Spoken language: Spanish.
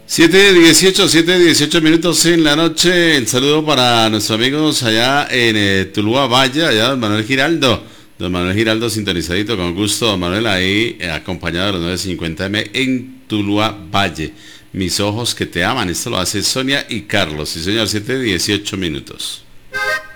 7:18 minutos en la noche. El saludo para nuestros amigos allá en Tuluá Valle, allá don Manuel Giraldo. Don Manuel Giraldo sintonizadito con gusto. Don Manuel ahí acompañado de los 950M en Tuluá Valle. Mis ojos que te aman. Esto lo hace Sonia y Carlos. Sí, señor, 7:18 minutos.